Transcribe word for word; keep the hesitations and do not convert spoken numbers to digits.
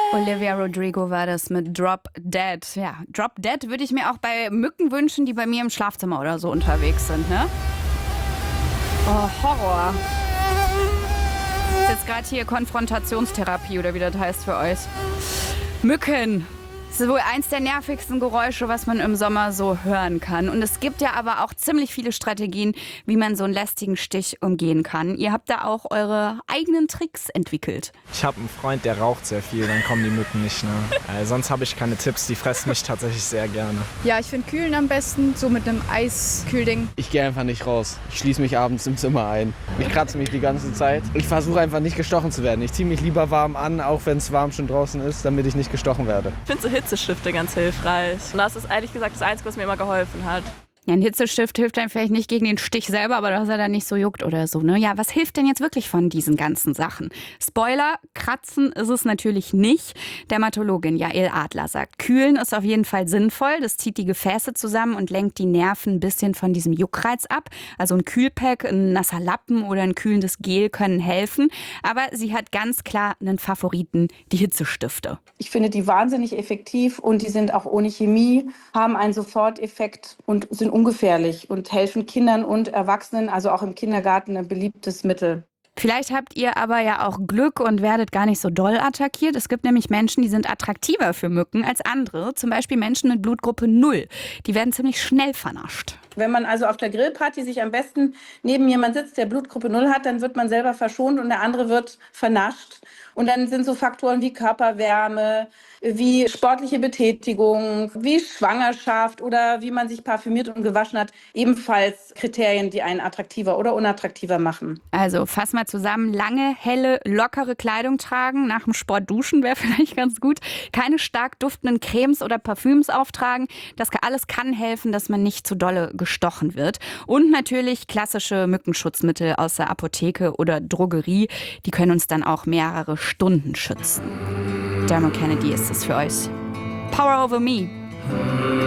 Olivia Rodrigo war das mit Drop Dead. Ja, Drop Dead würde ich mir auch bei Mücken wünschen, die bei mir im Schlafzimmer oder so unterwegs sind, ne? Oh, Horror. Das ist jetzt gerade hier Konfrontationstherapie oder wie das heißt für euch. Mücken. Das ist wohl eins der nervigsten Geräusche, was man im Sommer so hören kann. Und es gibt ja aber auch ziemlich viele Strategien, wie man so einen lästigen Stich umgehen kann. Ihr habt da auch eure eigenen Tricks entwickelt. Ich habe einen Freund, der raucht sehr viel, dann kommen die Mücken nicht. Ne? Äh, sonst habe ich keine Tipps, die fressen mich tatsächlich sehr gerne. Ja, ich finde Kühlen am besten, so mit einem Eiskühlding. Ich gehe einfach nicht raus. Ich schließe mich abends im Zimmer ein. Ich kratze mich die ganze Zeit. Ich versuche einfach nicht gestochen zu werden. Ich ziehe mich lieber warm an, auch wenn es warm schon draußen ist, damit ich nicht gestochen werde. Ich finde so Hitzestifte ganz hilfreich. Und das ist ehrlich gesagt das Einzige, was mir immer geholfen hat. Ja, ein Hitzestift hilft einem vielleicht nicht gegen den Stich selber, aber dass er dann nicht so juckt oder so, ne? Ja, was hilft denn jetzt wirklich von diesen ganzen Sachen? Spoiler, kratzen ist es natürlich nicht. Dermatologin Jael Adler sagt, kühlen ist auf jeden Fall sinnvoll. Das zieht die Gefäße zusammen und lenkt die Nerven ein bisschen von diesem Juckreiz ab. Also ein Kühlpack, ein nasser Lappen oder ein kühlendes Gel können helfen. Aber sie hat ganz klar einen Favoriten, die Hitzestifte. Ich finde die wahnsinnig effektiv und die sind auch ohne Chemie, haben einen Soforteffekt und sind ungefährlich und helfen Kindern und Erwachsenen, also auch im Kindergarten, ein beliebtes Mittel. Vielleicht habt ihr aber ja auch Glück und werdet gar nicht so doll attackiert. Es gibt nämlich Menschen, die sind attraktiver für Mücken als andere. Zum Beispiel Menschen mit Blutgruppe null. Die werden ziemlich schnell vernascht. Wenn man also auf der Grillparty sich am besten neben jemand sitzt, der Blutgruppe null hat, dann wird man selber verschont und der andere wird vernascht. Und dann sind so Faktoren wie Körperwärme, wie sportliche Betätigung, wie Schwangerschaft oder wie man sich parfümiert und gewaschen hat, ebenfalls Kriterien, die einen attraktiver oder unattraktiver machen. Also fass mal zusammen, lange, helle, lockere Kleidung tragen, nach dem Sport duschen wäre vielleicht ganz gut, keine stark duftenden Cremes oder Parfüms auftragen, das alles kann helfen, dass man nicht zu dolle gestochen wird. Und natürlich klassische Mückenschutzmittel aus der Apotheke oder Drogerie, die können uns dann auch mehrere Stunden schützen. Dermot Kennedy ist es für euch. Power over me.